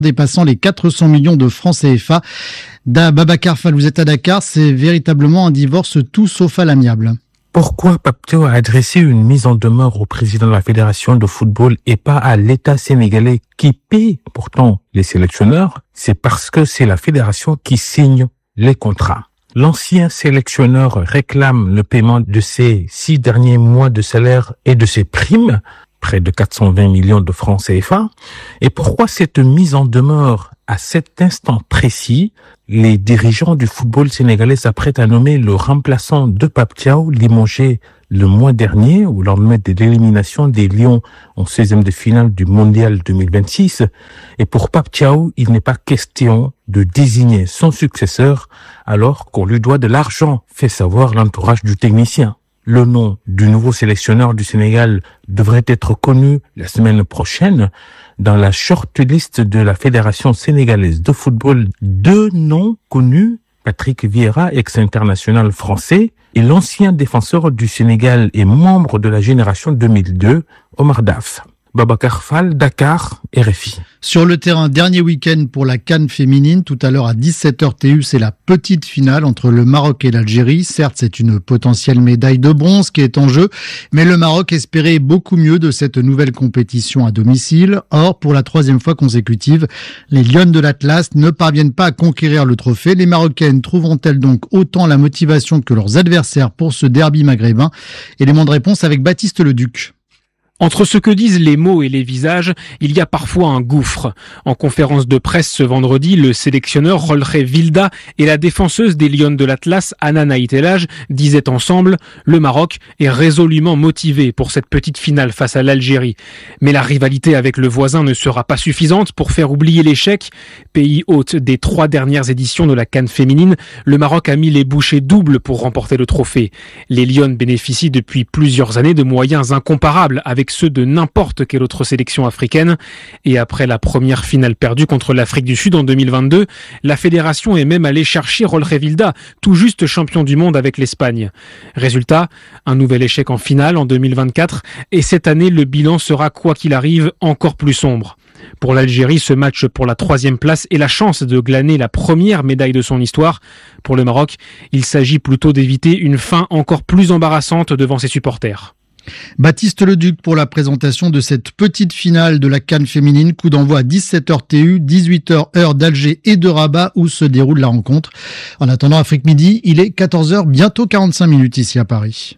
dépassant les 400 millions de francs CFA. Babacar Fall, vous êtes à Dakar, c'est véritablement un divorce tout sauf à l'amiable. Pourquoi Pape Thiaw a adressé une mise en demeure au président de la Fédération de football et pas à l'État sénégalais qui paie pourtant les sélectionneurs? C'est parce que c'est la fédération qui signe les contrats. L'ancien sélectionneur réclame le paiement de ses 6 derniers mois de salaire et de ses primes, près de 420 millions de francs CFA. Et pourquoi cette mise en demeure à cet instant précis? Les dirigeants du football sénégalais s'apprêtent à nommer le remplaçant de Pape Thiaw, limogé le mois dernier, au lendemain de l'élimination des Lions en 16e de finale du Mondial 2026. Et pour Pape Thiaw, il n'est pas question de désigner son successeur alors qu'on lui doit de l'argent, fait savoir l'entourage du technicien. Le nom du nouveau sélectionneur du Sénégal devrait être connu la semaine prochaine. Dans la shortlist de la Fédération sénégalaise de football, 2 noms connus, Patrick Vieira, ex-international français, et l'ancien défenseur du Sénégal et membre de la génération 2002, Omar Daf. Babacar Fall, Dakar, RFI. Sur le terrain, dernier week-end pour la CAN féminine. Tout à l'heure à 17h TU, c'est la petite finale entre le Maroc et l'Algérie. Certes, c'est une potentielle médaille de bronze qui est en jeu, mais le Maroc espérait beaucoup mieux de cette nouvelle compétition à domicile. Or, pour la 3e fois consécutive, les Lionnes de l'Atlas ne parviennent pas à conquérir le trophée. Les Marocaines trouveront-elles donc autant la motivation que leurs adversaires pour ce derby maghrébin? Élément de réponse avec Baptiste Leduc. Entre ce que disent les mots et les visages, il y a parfois un gouffre. En conférence de presse ce vendredi, le sélectionneur Jorge Vilda et la défenseuse des Lionnes de l'Atlas, Anna Naïtelaj, disaient ensemble « Le Maroc est résolument motivé pour cette petite finale face à l'Algérie. Mais la rivalité avec le voisin ne sera pas suffisante pour faire oublier l'échec. Pays hôte des 3 dernières éditions de la CAN féminine, le Maroc a mis les bouchées doubles pour remporter le trophée. Les Lionnes bénéficient depuis plusieurs années de moyens incomparables avec ceux de n'importe quelle autre sélection africaine. Et après la première finale perdue contre l'Afrique du Sud en 2022, la fédération est même allée chercher Jorge Vilda, tout juste champion du monde avec l'Espagne. Résultat, un nouvel échec en finale en 2024 et cette année le bilan sera quoi qu'il arrive encore plus sombre. Pour l'Algérie, ce match pour la 3e place est la chance de glaner la première médaille de son histoire. Pour le Maroc, il s'agit plutôt d'éviter une fin encore plus embarrassante devant ses supporters. Baptiste Leduc pour la présentation de cette petite finale de la CAN féminine. Coup d'envoi à 17h TU, 18h heure d'Alger et de Rabat où se déroule la rencontre. En attendant Afrique Midi, il est 14h, bientôt 45 minutes ici à Paris.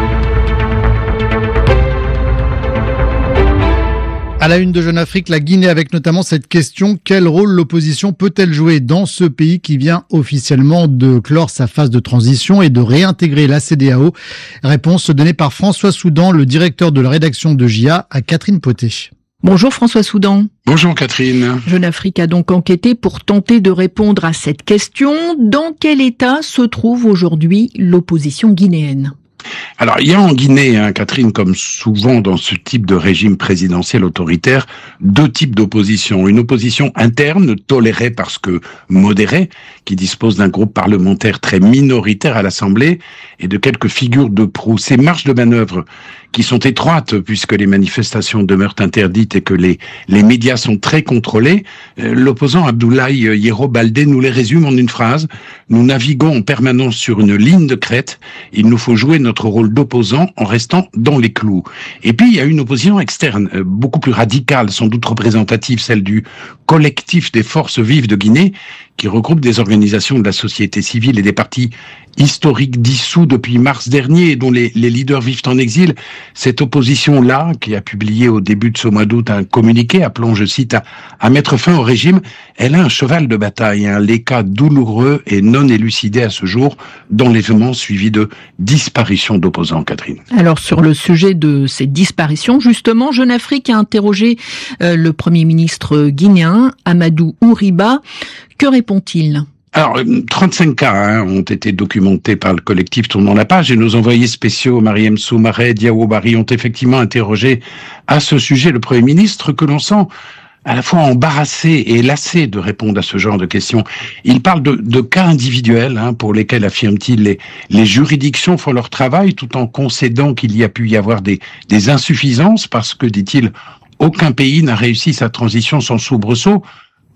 À la une de Jeune Afrique, la Guinée avec notamment cette question, quel rôle l'opposition peut-elle jouer dans ce pays qui vient officiellement de clore sa phase de transition et de réintégrer la CEDEAO? Réponse donnée par François Soudan, le directeur de la rédaction de JA, à Catherine Poté. Bonjour François Soudan. Bonjour Catherine. Jeune Afrique a donc enquêté pour tenter de répondre à cette question. Dans quel état se trouve aujourd'hui l'opposition guinéenne ? Alors, il y a en Guinée, Catherine, comme souvent dans ce type de régime présidentiel autoritaire, 2 types d'opposition. Une opposition interne, tolérée parce que modérée, qui dispose d'un groupe parlementaire très minoritaire à l'Assemblée et de quelques figures de proue. Ces marges de manœuvre qui sont étroites puisque les manifestations demeurent interdites et que les médias sont très contrôlés. L'opposant Abdoulaye Yero Baldé nous les résume en une phrase. Nous naviguons en permanence sur une ligne de crête. Il nous faut jouer notre rôle d'opposant en restant dans les clous. Et puis, il y a une opposition externe, beaucoup plus radicale, sans doute représentative, celle du collectif des forces vives de Guinée, qui regroupe des organisations de la société civile et des partis historiques dissous depuis mars dernier et dont les leaders vivent en exil. Cette opposition-là, qui a publié au début de ce mois d'août un communiqué appelant, je cite, à mettre fin au régime, elle a un cheval de bataille, les cas douloureux et non élucidés à ce jour d'enlèvement suivi de disparition d'opposants, Catherine. Alors sur le sujet de ces disparitions, justement, Jeune Afrique a interrogé le Premier ministre guinéen, Amadou Ouriba. Que répond-il ? Alors, 35 cas ont été documentés par le collectif Tournons la page et nos envoyés spéciaux, Mariam Soumaré et Diawo Bari, ont effectivement interrogé à ce sujet le Premier ministre que l'on sent à la fois embarrassé et lassé de répondre à ce genre de questions. Il parle de cas individuels pour lesquels, affirme-t-il, les juridictions font leur travail tout en concédant qu'il y a pu y avoir des insuffisances parce que, dit-il, aucun pays n'a réussi sa transition sans soubresaut.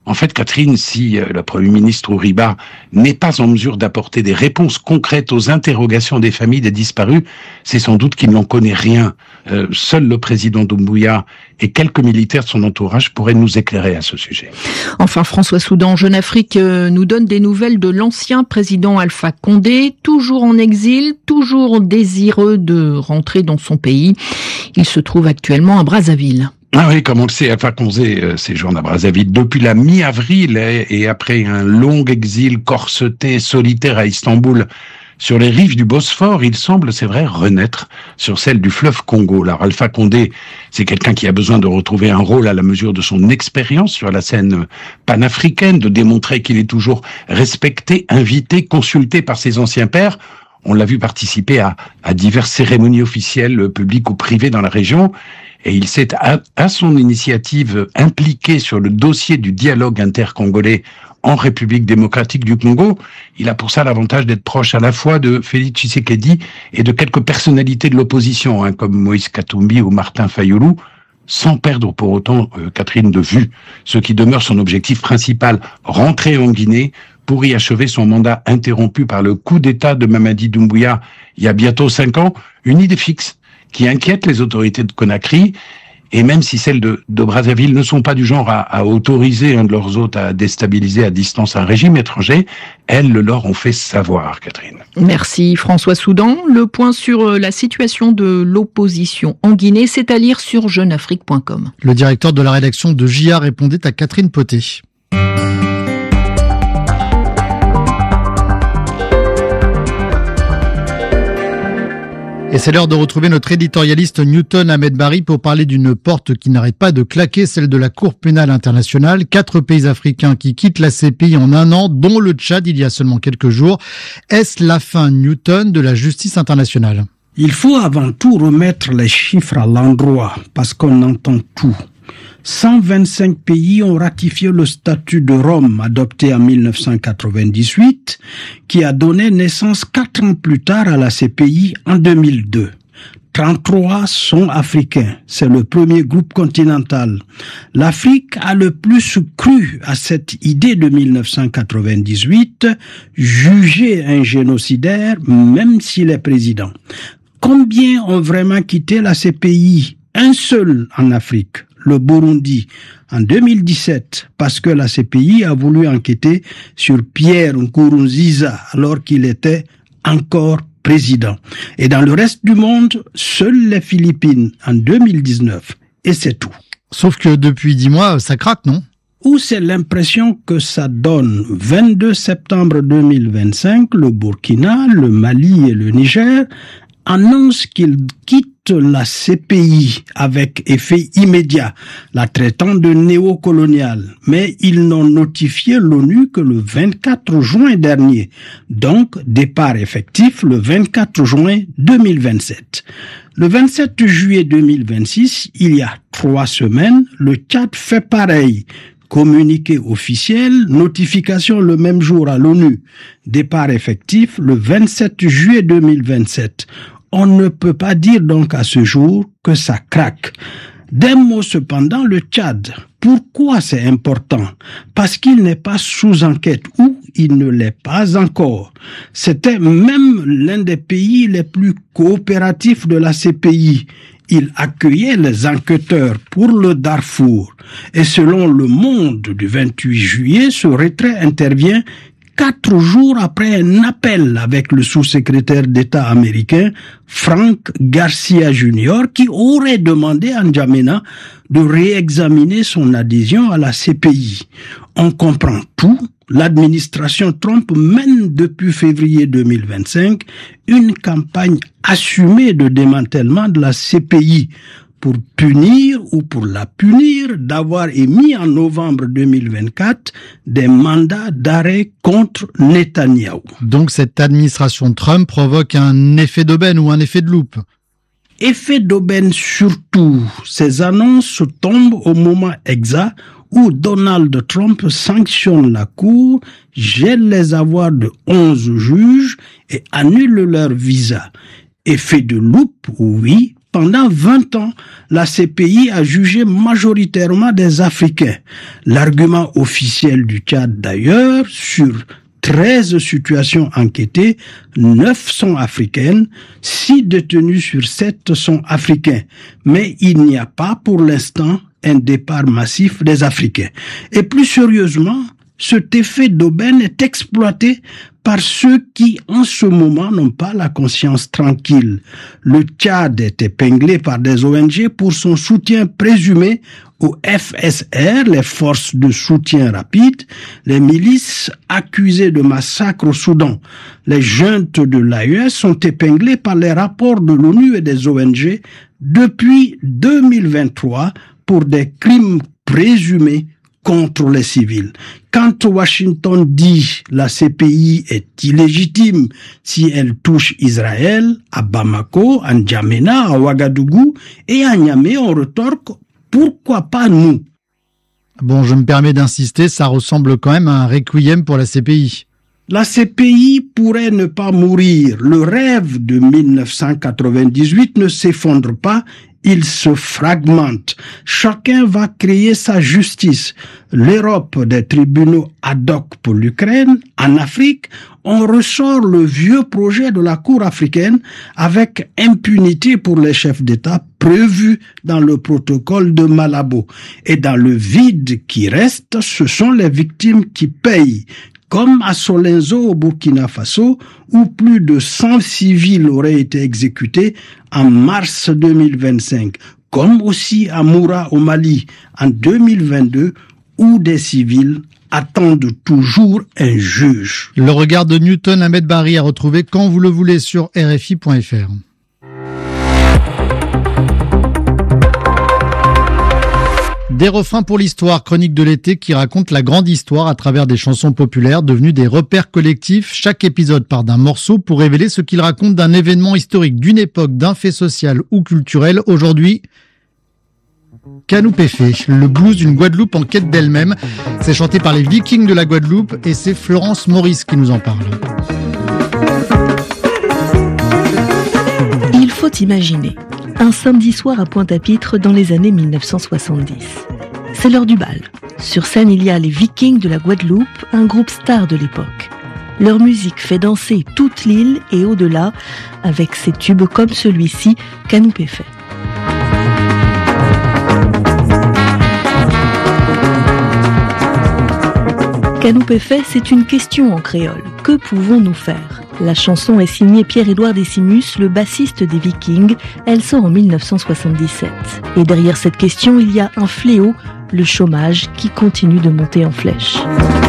En fait, Catherine, si le Premier ministre Ouriba n'est pas en mesure d'apporter des réponses concrètes aux interrogations des familles des disparus, c'est sans doute qu'il n'en connaît rien. Seul le président Doumbouya et quelques militaires de son entourage pourraient nous éclairer à ce sujet. Enfin, François Soudan, Jeune Afrique nous donne des nouvelles de l'ancien président Alpha Condé, toujours en exil, toujours désireux de rentrer dans son pays. Il se trouve actuellement à Brazzaville. Ah oui, comme on le sait, Alpha Condé séjourne à Brazzaville depuis la mi-avril et après un long exil corseté, solitaire à Istanbul, sur les rives du Bosphore, il semble, c'est vrai, renaître sur celle du fleuve Congo. Alors Alpha Condé, c'est quelqu'un qui a besoin de retrouver un rôle à la mesure de son expérience sur la scène panafricaine, de démontrer qu'il est toujours respecté, invité, consulté par ses anciens pairs. On l'a vu participer à diverses cérémonies officielles, publiques ou privées dans la région. Et il s'est, à son initiative, impliqué sur le dossier du dialogue intercongolais en République démocratique du Congo. Il a pour ça l'avantage d'être proche à la fois de Félix Tshisekedi et de quelques personnalités de l'opposition, comme Moïse Katumbi ou Martin Fayulu, sans perdre pour autant, Catherine, de vue ce qui demeure son objectif principal, rentrer en Guinée pour y achever son mandat interrompu par le coup d'État de Mamadi Doumbouya il y a bientôt 5 ans, une idée fixe qui inquiète les autorités de Conakry, et même si celles de Brazzaville ne sont pas du genre à autoriser un de leurs hôtes à déstabiliser à distance un régime étranger, elles le leur ont fait savoir, Catherine. Merci François Soudan. Le point sur la situation de l'opposition en Guinée, c'est à lire sur jeuneafrique.com. Le directeur de la rédaction de JA répondait à Catherine Potet. Et c'est l'heure de retrouver notre éditorialiste Newton Ahmed Bari pour parler d'une porte qui n'arrête pas de claquer, celle de la Cour pénale internationale. 4 pays africains qui quittent la CPI en 1 an, dont le Tchad il y a seulement quelques jours. Est-ce la fin, Newton, de la justice internationale ? Il faut avant tout remettre les chiffres à l'endroit, parce qu'on entend tout. 125 pays ont ratifié le statut de Rome adopté en 1998, qui a donné naissance 4 ans plus tard à la CPI en 2002. 33 sont africains, c'est le premier groupe continental. L'Afrique a le plus cru à cette idée de 1998, jugé un génocidaire même s'il est président. Combien ont vraiment quitté la CPI ? Un seul en Afrique, le Burundi, en 2017, parce que la CPI a voulu enquêter sur Pierre Nkurunziza alors qu'il était encore président. Et dans le reste du monde, seules les Philippines en 2019. Et c'est tout. Sauf que depuis 10 mois, ça craque, non ? Ou c'est l'impression que ça donne. 22 septembre 2025, le Burkina, le Mali et le Niger annoncent qu'ils quittent la CPI avec effet immédiat, la traitant de néocoloniale. Mais ils n'ont notifié l'ONU que le 24 juin dernier. Donc, départ effectif le 24 juin 2027. Le 27 juillet 2026, il y a 3 semaines, le Tchad fait pareil. Communiqué officiel, notification le même jour à l'ONU. Départ effectif le 27 juillet 2027. On ne peut pas dire donc à ce jour que ça craque. D'un mot cependant, le Tchad. Pourquoi c'est important ? Parce qu'il n'est pas sous enquête ou il ne l'est pas encore. C'était même l'un des pays les plus coopératifs de la CPI. Il accueillait les enquêteurs pour le Darfour. Et selon Le Monde du 28 juillet, ce retrait intervient 4 jours après un appel avec le sous-secrétaire d'État américain Frank Garcia Jr. qui aurait demandé à N'Djamena de réexaminer son adhésion à la CPI. On comprend tout. L'administration Trump mène depuis février 2025 une campagne assumée de démantèlement de la CPI pour punir ou pour la punir d'avoir émis en novembre 2024 des mandats d'arrêt contre Netanyahou. Donc cette administration Trump provoque un effet d'aubaine ou un effet de loupe ? Effet d'aubaine surtout. Ces annonces tombent au moment exact où Donald Trump sanctionne la Cour, gèle les avoirs de 11 juges et annule leur visa. Effet de loupe, oui, pendant 20 ans, la CPI a jugé majoritairement des Africains. L'argument officiel du Tchad d'ailleurs, sur 13 situations enquêtées, 9 sont africaines, 6 détenus sur 7 sont africains. Mais il n'y a pas pour l'instant un départ massif des Africains. Et plus sérieusement, cet effet d'aubaine est exploité par ceux qui, en ce moment, n'ont pas la conscience tranquille. Le Tchad est épinglé par des ONG pour son soutien présumé au FSR, les forces de soutien rapide, les milices accusées de massacres au Soudan. Les juntes de l'AES sont épinglées par les rapports de l'ONU et des ONG depuis 2023 pour des crimes présumés contre les civils. Quand Washington dit la CPI est illégitime si elle touche Israël, à Bamako, à N'Djamena, à Ouagadougou et à Niamey, on retorque pourquoi pas nous? Bon, je me permets d'insister, ça ressemble quand même à un requiem pour la CPI. La CPI pourrait ne pas mourir. Le rêve de 1998 ne s'effondre pas, il se fragmente. Chacun va créer sa justice. L'Europe des tribunaux ad hoc pour l'Ukraine. En Afrique, on ressort le vieux projet de la Cour africaine avec impunité pour les chefs d'État prévu dans le protocole de Malabo. Et dans le vide qui reste, ce sont les victimes qui payent. Comme à Solenzo au Burkina Faso, où plus de 100 civils auraient été exécutés en mars 2025, comme aussi à Moura au Mali en 2022, où des civils attendent toujours un juge. Le regard de Newton Ahmed Barry à retrouver quand vous le voulez sur RFI.fr. Des refrains pour l'histoire, chronique de l'été qui raconte la grande histoire à travers des chansons populaires devenues des repères collectifs. Chaque épisode part d'un morceau pour révéler ce qu'il raconte d'un événement historique, d'une époque, d'un fait social ou culturel. Aujourd'hui, Kanoupéfé, le blues d'une Guadeloupe en quête d'elle-même. C'est chanté par les Vikings de la Guadeloupe et c'est Florence Maurice qui nous en parle. Il faut imaginer un samedi soir à Pointe-à-Pitre dans les années 1970. C'est l'heure du bal. Sur scène, il y a les Vikings de la Guadeloupe, un groupe star de l'époque. Leur musique fait danser toute l'île et au-delà, avec ses tubes comme celui-ci, Kanoupéfé. Kanoupéfé, c'est une question en créole. Que pouvons-nous faire ? La chanson est signée Pierre-Édouard Décimus, le bassiste des Vikings. Elle sort en 1977. Et derrière cette question, il y a un fléau, le chômage, qui continue de monter en flèche.